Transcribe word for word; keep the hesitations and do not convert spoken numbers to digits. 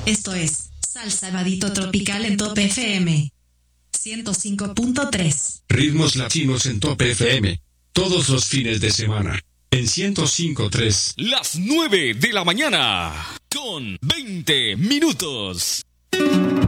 Esto es Salsa Vadito Tropical en Top F M ciento cinco punto tres. Ritmos latinos en Top F M. Todos los fines de semana. En ciento cinco punto tres. Las nueve de la mañana. Con veinte minutos.